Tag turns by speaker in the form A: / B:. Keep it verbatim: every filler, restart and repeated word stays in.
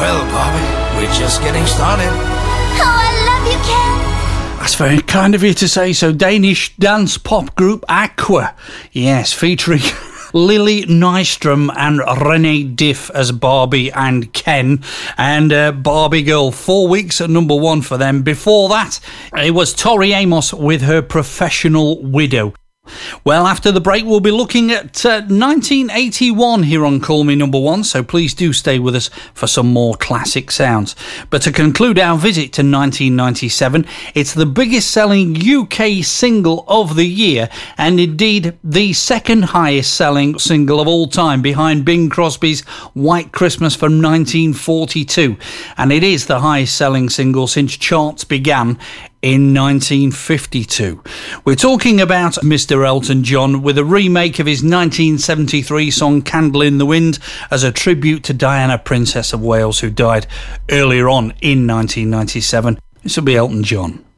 A: Well, Barbie, we're just getting started.
B: Oh, I love you, Ken.
C: That's very kind of you to say so. Danish dance pop group Aqua. Yes, featuring Lily Nystrom and Renee Diff as Barbie and Ken. And uh, Barbie Girl, four weeks at number one for them. Before that, it was Tori Amos with her Professional Widow. Well, after the break, we'll be looking at uh, nineteen eighty-one here on Call Me Number One, so please do stay with us for some more classic sounds. But to conclude our visit to nineteen ninety-seven, it's the biggest selling U K single of the year, and indeed the second highest selling single of all time, behind Bing Crosby's White Christmas from nineteen forty-two. And it is the highest selling single since charts began in nineteen fifty-two. We're talking about Mister Elton John with a remake of his nineteen seventy-three song Candle in the Wind as a tribute to Diana, Princess of Wales, who died earlier on in nineteen ninety-seven. This will be Elton John.